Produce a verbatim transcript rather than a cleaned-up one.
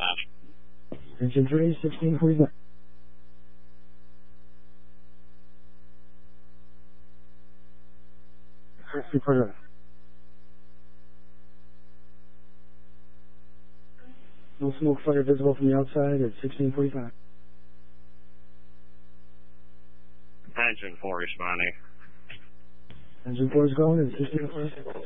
responding. Engine three, sixteen forty-nine. Report. No smoke fire visible from the outside at sixteen forty-five. Engine four responding. Engine four is going at sixteen forty-five.